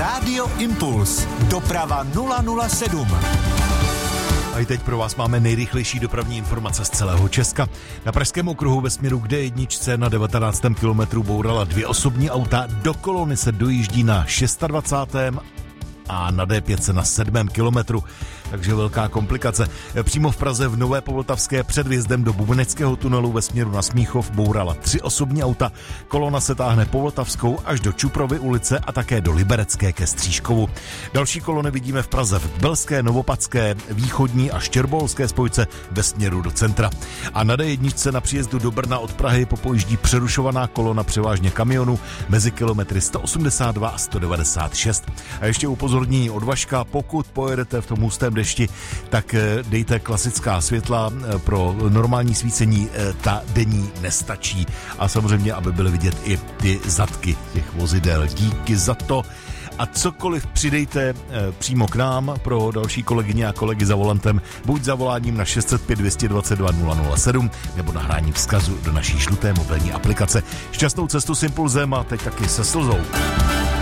Rádio Impuls. Doprava 007. A i teď pro vás máme nejrychlejší dopravní informace z celého Česka. Na Pražském okruhu ve směru k D1 na 19. kilometru bourala 2 osobní auta, do kolony se dojíždí na 26. a na D5 na 7. kilometru, takže velká komplikace. Přímo v Praze v Nové Povltavské před vjezdem do Bubeneckého tunelu ve směru na Smíchov bourala 3 osobní auta. Kolona se táhne Povltavskou až do Čuprovy ulice a také do Liberecké ke Střížkovu. Další kolony vidíme v Praze v Belské, Novopadské, Východní a Štěrbolské spojce ve směru do centra. A na D1 na příjezdu do Brna od Prahy popojíždí přerušovaná kolona převážně kamionů mezi kilometry 182 a 196. A ještě upozornění od Vaška, pokud pojedete v tom hustém dešti, tak dejte klasická světla, pro normální svícení ta denní nestačí. A samozřejmě, aby byly vidět i ty zadky těch vozidel. Díky za to. A cokoliv přidejte přímo k nám pro další kolegyně a kolegy za volantem, buď zavoláním na 605 222 007 nebo nahráním vzkazu do naší žluté mobilní aplikace. Šťastnou cestu s Impulzem a teď taky se slzou.